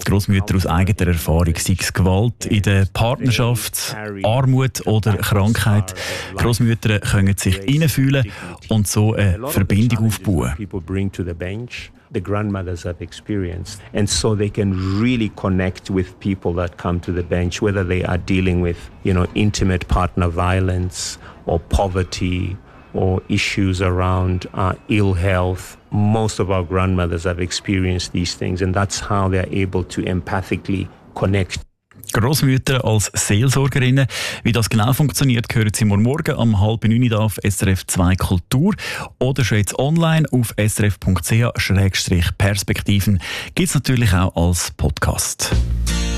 die Grossmütter aus eigener Erfahrung, sei es Gewalt in der Partnerschaft, Armut oder Krankheit. Grossmütter können sich hineinfühlen und so eine Verbindung aufbauen. The grandmothers have experienced, and so they can really connect with people that come to the bench, whether they are dealing with, intimate partner violence or poverty or issues around ill health. Most of our grandmothers have experienced these things, and that's how they're able to empathically connect. Grossmütter als Seelsorgerinnen. Wie das genau funktioniert, hören Sie morgen um 8:30 auf SRF 2 Kultur oder schon jetzt online auf srf.ch/perspektiven. Gibt es natürlich auch als Podcast.